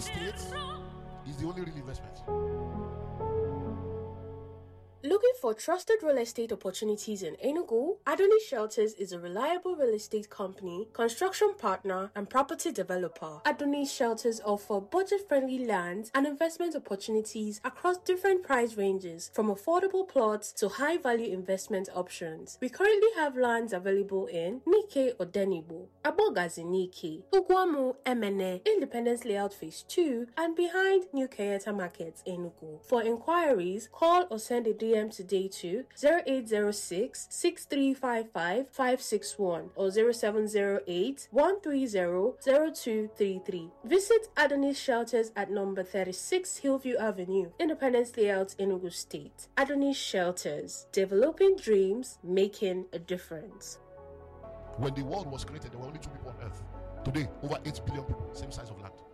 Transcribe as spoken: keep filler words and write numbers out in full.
estate is the only real investment. Looking for trusted real estate opportunities in Enugu? Adonis Shelters is a reliable real estate company, construction partner, and property developer. Adonis Shelters offer budget-friendly lands and investment opportunities across different price ranges, from affordable plots to high-value investment options. We currently have lands available in Nike or Denibo, Abogazi Nike, Ugwamu Emene, Independence Layout Phase two, and behind New Kayeta Market, Enugu. For inquiries, call or send a D M today to zero eight zero six, six three five five, five six one or zero seven zero eight, one three zero, zero two three three. Visit Adonis Shelters at number thirty-six Hillview Avenue, Independence Layout, Enugu State. Adonis Shelters, developing dreams, making a difference. When the world was created, there were only two people on earth. Today, over eight billion people, same size of land.